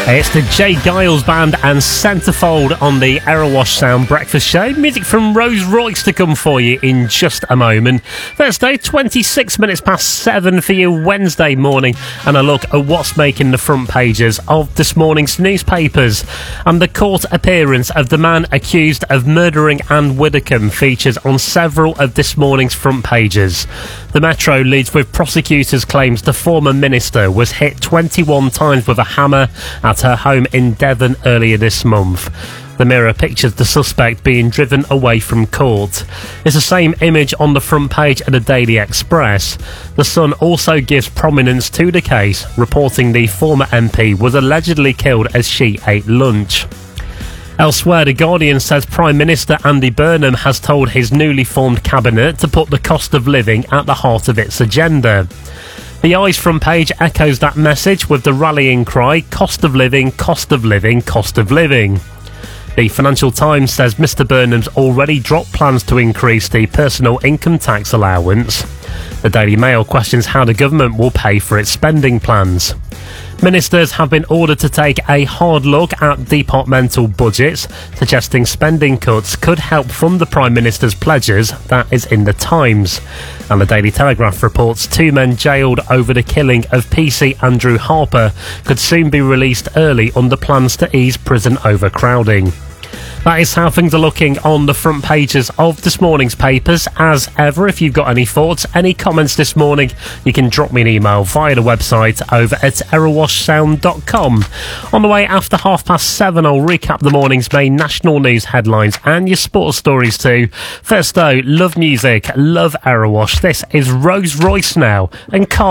It's the Jay Giles Band and Centerfold on the Erewash Sound Breakfast Show. Music from Rose Royce to come for you in just a moment. Thursday, 26 minutes past 7 for you Wednesday morning, and a look at what's making the front pages of this morning's newspapers. And the court appearance of the man accused of murdering Anne Widdecombe features on several of this morning's front pages. The Metro leads with prosecutors' claims the former minister was hit 21 times with a hammer at her home in Devon earlier this month. The Mirror pictures the suspect being driven away from court. It's the same image on the front page of the Daily Express. The Sun also gives prominence to the case, reporting the former MP was allegedly killed as she ate lunch. Elsewhere, The Guardian says Prime Minister Andy Burnham has told his newly formed cabinet to put the cost of living at the heart of its agenda. The Eye's front page echoes that message with the rallying cry, cost of living, cost of living, cost of living. The Financial Times says Mr Burnham's already dropped plans to increase the personal income tax allowance. The Daily Mail questions how the government will pay for its spending plans. Ministers have been ordered to take a hard look at departmental budgets, suggesting spending cuts could help fund the Prime Minister's pledges. That is in the Times. And the Daily Telegraph reports 2 men jailed over the killing of PC Andrew Harper could soon be released early under plans to ease prison overcrowding. That is how things are looking on the front pages of this morning's papers. As ever, if you've got any thoughts, any comments this morning, you can drop me an email via the website over at erewashsound.com. On the way after 7:30, I'll recap the morning's main national news headlines and your sports stories too. First though, love music, love Erewash. This is Rose Royce now and Carl.